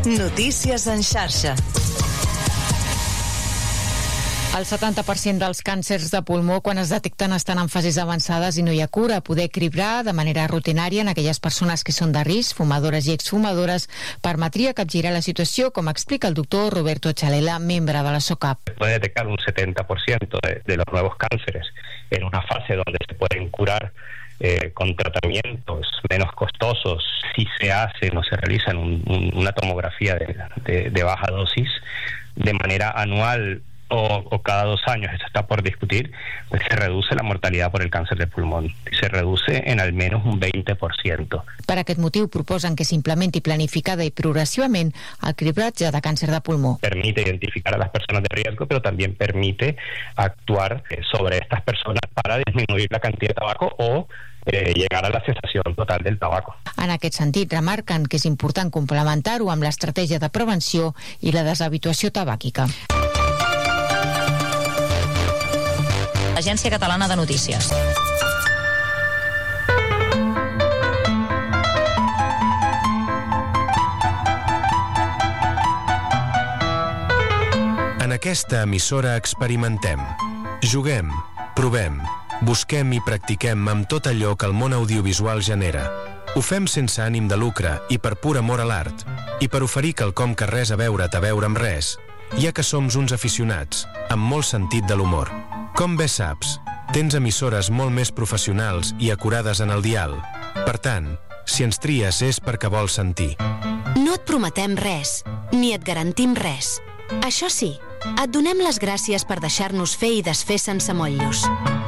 Notícies en xarxa. El 70% dels càncers de pulmó, quan es detecten, estan en fases avançades i no hi ha cura. Poder equilibrar de manera rutinària en aquelles persones que són de risc, fumadores i exfumadores, permetria capgirar la situació, com explica el doctor Roberto Chalela, membre de la SOCAP. Puede detectar un 70% de los nuevos cánceres en una fase donde se pueden curar con tratamientos menos costosos. Si se hace, no se realiza una tomografía de baja dosis de manera anual o cada 2 años, eso está por discutir, pues se reduce la mortalidad por el cáncer de pulmón. Se reduce en al menos un 20%. Per aquest motiu proposen que s'implementi planificada i progressivament el cribratge de càncer de pulmó. Permite identificar a las personas de riesgo, pero también permite actuar sobre estas personas para disminuir la cantidad de tabaco o llegar a la cesación total del tabaco. En aquest sentit, remarquen que és important complementar-ho amb l'estratègia de prevenció i la deshabituació tabàquica. Agència Catalana de Notícies. En aquesta emissora experimentem, juguem, provem, busquem i practiquem amb tot allò que el món audiovisual genera. Ho fem sense ànim de lucre i per pur amor a l'art, i per oferir quelcom que res a veure té a veure amb res, ja que som uns aficionats, amb molt sentit de l'humor. Com bé saps, tens emissores molt més professionals i acurades en el dial. Per tant, si ens tries és perquè vols sentir. No et prometem res, ni et garantim res. Això sí, et donem les gràcies per deixar-nos fer i desfer sense motllos.